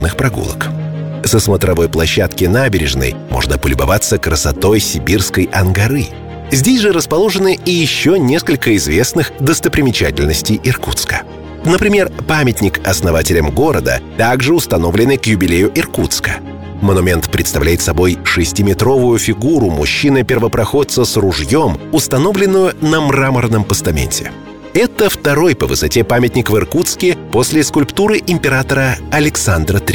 прогулок. Со смотровой площадки набережной можно полюбоваться красотой сибирской Ангары. Здесь же расположены и еще несколько известных достопримечательностей Иркутска. Например, памятник основателям города также установленный к юбилею Иркутска. Монумент представляет собой 6-метровую фигуру мужчины-первопроходца с ружьем, установленную на мраморном постаменте. Это второй по высоте памятник в Иркутске после скульптуры императора Александра III.